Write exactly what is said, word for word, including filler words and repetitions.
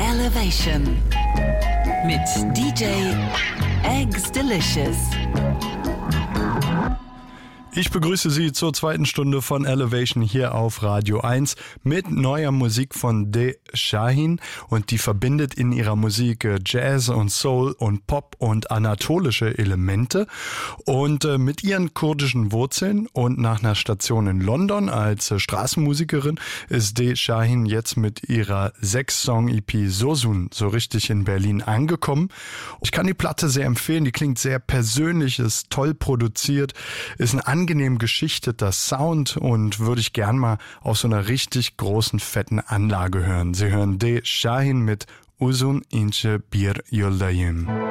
Elevation mit D J Eggs Delicious. Ich begrüße Sie zur zweiten Stunde von Elevation hier auf Radio eins mit neuer Musik von De Shahin, und die verbindet in ihrer Musik Jazz und Soul und Pop und anatolische Elemente, und äh, mit ihren kurdischen Wurzeln und nach einer Station in London als äh, Straßenmusikerin ist De Shahin jetzt mit ihrer sechs-Song-E P Sosun so richtig in Berlin angekommen. Ich kann die Platte sehr empfehlen, die klingt sehr persönlich, ist toll produziert, ist ein angenehm geschichteter Sound und würde ich gern mal auf so einer richtig großen, fetten Anlage hören. Sie hören De Shahin mit Uzun ince bir yoldayım.